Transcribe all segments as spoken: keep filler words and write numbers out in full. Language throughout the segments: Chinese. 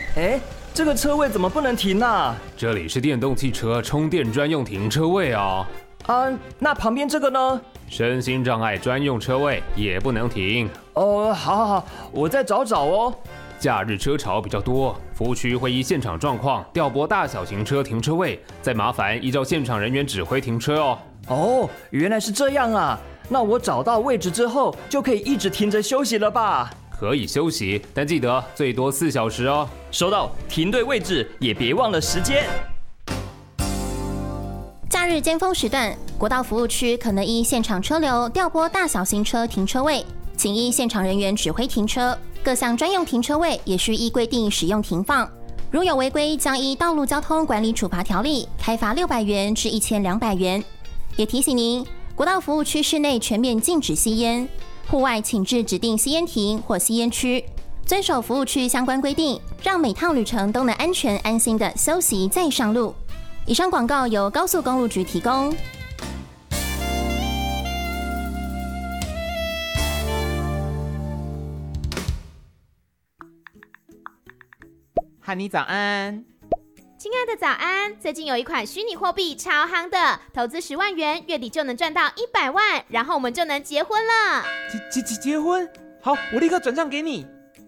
哎，这个车位怎么不能停啊？ 这里是电动汽车充电专用停车位啊。 啊，那旁边这个呢？ 身心障碍专用车位也不能停。 哦，好好好，我再找找哦。 假日车潮比较多，服务区会依现场状况调拨大小型车停车位，再麻烦依照现场人员指挥停车哦。 哦，原来是这样啊！那我找到位置之后，就可以一直停着休息了吧？ 可以休息，但记得最多四小时哦。 收到，停对位置，也别忘了时间。 假日尖峰时段，国道服务区可能依现场车流调拨大小型车停车位，请依现场人员指挥停车。各项专用停车位也需依规定使用停放，如有违规，将依《道路交通管理处罚条例》开罚六百元至一千两百元。也提醒您，国道服务区室内全面禁止吸烟，户外请至指定吸烟亭或吸烟区，遵守服务区相关规定，让每趟旅程都能安全安心的休息再上路。以上广告由高速公路局提供。 汉妮早安， 亲爱的早安！最近有一款虚拟货币超夯的，投资十万元，月底就能赚到一百万，然后我们就能结婚了。 结结结婚？好，我立刻转账给你。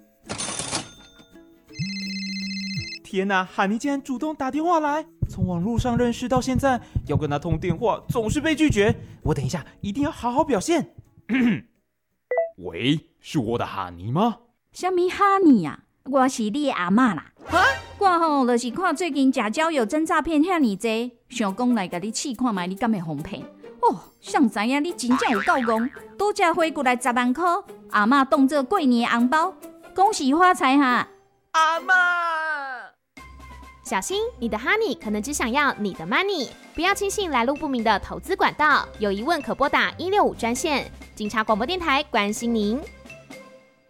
天哪，汉妮竟然主动打电话来，从网络上认识到现在，要跟她通电话总是被拒绝。我等一下一定要好好表现。喂，是我的哈尼吗？ 什么哈尼啊？我是你的阿嬷啦。 哈？ 我吼就是看最近假交友真诈骗遐尼多，想讲来甲你试看卖，你敢会防骗？哦，谁知影你真正有够戆，拄则汇过来十万块，阿嬷当作过年的红包，恭喜发财哈！ 阿嬷， 小心，你的 Honey 可能只想要你的 money， 不要轻信来路不明的投资管道，有疑问可拨打一六五专线。警察广播电台关心您。